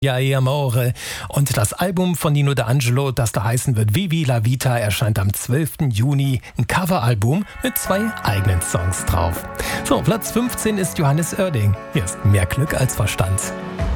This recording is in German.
Ja, Amore. Und das Album von Nino D'Angelo, das da heißen wird Vivi la Vita, erscheint am 12. Juni. Ein Coveralbum mit 2 eigenen Songs drauf. So, Platz 15 ist Johannes Oerding. Hier ist Mehr Glück als Verstand.